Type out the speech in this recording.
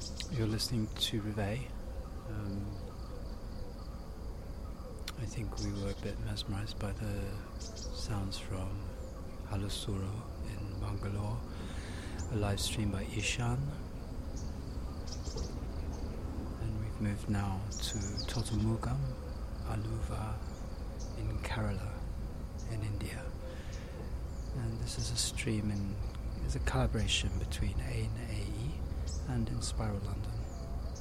You're listening to Rivet. I think we were a bit mesmerized by the sounds from Halusuro in Bangalore, a live stream by Ishan. And we've moved now to Totomugam, Aluva in Kerala in India. And this is a stream is a collaboration between A and AE and Inspiral London.